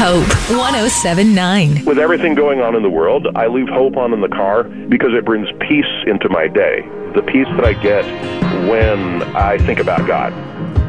Hope 107.9. With everything going on in the world, I leave Hope on in the car because it brings peace into my day. The peace that I get when I think about God.